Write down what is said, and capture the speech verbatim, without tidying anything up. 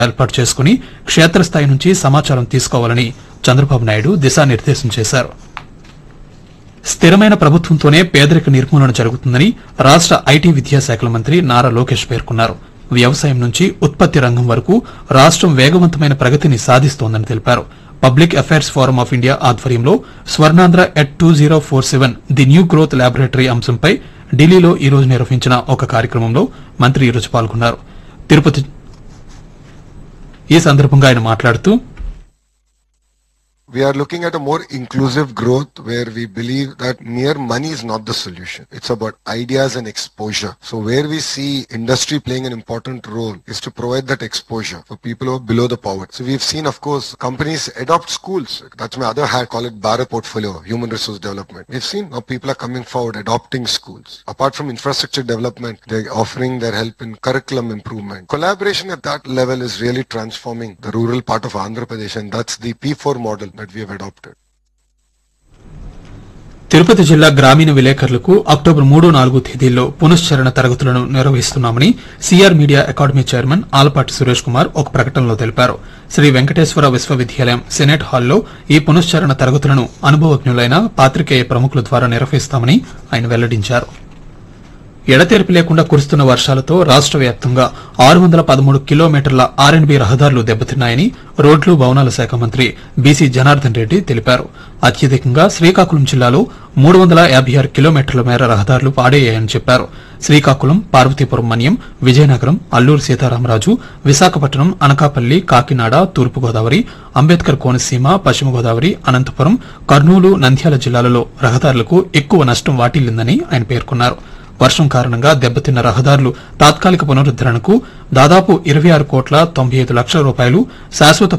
ఏర్పాటు చేసుకుని క్షేత్రస్థాయి నుంచి సమాచారం తీసుకోవాలని చంద్రబాబు నాయుడు దిశానిర్దేశం చేశారు. స్థిరమైన ప్రభుత్వంతోనే పేదరిక నిర్మూలన జరుగుతుందని రాష్ట ఐటీ విద్యాశాఖల మంత్రి నారా లోకేష్ పేర్కొన్నారు. వ్యవసాయం నుంచి ఉత్పత్తి రంగం వరకు రాష్టం వేగవంతమైన ప్రగతిని సాధిస్తోందని తెలిపారు. Public affairs forum of India ఆధ్వర్యంలో Swarnandhra at two zero four seven the new growth laboratory అంశంపై ఢిల్లీలో ఈ రోజు నిర్వహించిన ఒక కార్యక్రమంలో మంత్రి ఈ రోజు పాల్గొన్నారు. తిరుపతి ఈ సందర్భంగా ఆయన మాట్లాడుతూ We are looking at a more inclusive growth where we believe that mere money is not the solution. It's about ideas and exposure. So where we see industry playing an important role is to provide that exposure for people who are below the poverty. So we've seen, of course, companies adopt schools. That's my other hat, call it Bharat portfolio, human resource development. We've seen how people are coming forward adopting schools. Apart from infrastructure development, they're offering their help in curriculum improvement. Collaboration at that level is really transforming the rural part of Andhra Pradesh, and that's the P four model that we have adopted. Tirupati జిల్లా గ్రామీణ విలేకరులకు October మూడు నాలుగు తేదీల్లో పునశ్చరణ తరగతులను నిర్వహిస్తున్నామని CR media academy chairman Alapati Suresh Kumar ఒక ప్రకటనలో తెలిపారు. శ్రీ వెంకటేశ్వర విశ్వవిద్యాలయం సెనేట్ హాల్లో ఈ పునశ్చరణ తరగతులను అనుభవజ్ఞులైన పాత్రికేయ ప్రముఖుల ద్వారా నిర్వహిస్తామని ఆయన వెల్లడించారు. ఎడతెరిపి లేకుండా కురుస్తున్న వర్షాలతో రాష్ట వ్యాప్తంగా ఆరు వందల పదమూడు కిలోమీటర్ల ఆర్ అండ్ బి రహదారులు దెబ్బతిన్నాయని రోడ్లు భవనాల శాఖ మంత్రి బీసీ జనార్దన్ రెడ్డి తెలిపారు. అత్యధికంగా శ్రీకాకుళం జిల్లాలో మూడు వందల యాభై ఆరు కిలోమీటర్ల మేర రహదారులు పాడయ్యాయని చెప్పారు. శ్రీకాకుళం, పార్వతీపురం మన్యం, విజయనగరం, అల్లూరు సీతారామరాజు, విశాఖపట్నం, అనకాపల్లి, కాకినాడ, తూర్పుగోదావరి, అంబేద్కర్ కోనసీమ, పశ్చిమ గోదావరి, అనంతపురం, కర్నూలు, నంద్యాల జిల్లాలలో రహదారులకు ఎక్కువ నష్టం వాటిల్లిందని ఆయన పేర్కొన్నారు. వర్షం కారణంగా దెబ్బతిన్న రహదారులు తాత్కాలిక పునరుద్దరణకు దాదాపు ఇరవై ఆరు కోట్ల తొంభై ఐదు లక్షల రూపాయలు శాశ్వత